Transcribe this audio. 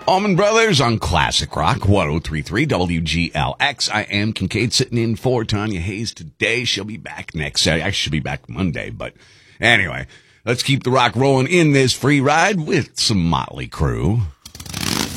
Allman Brothers on Classic Rock 103.3 WGLX. I am Kincaid, sitting in for Tanya Hayes today. She'll be back next Saturday. I should be back Monday, but anyway, let's keep the rock rolling in this free ride with some Motley Crue.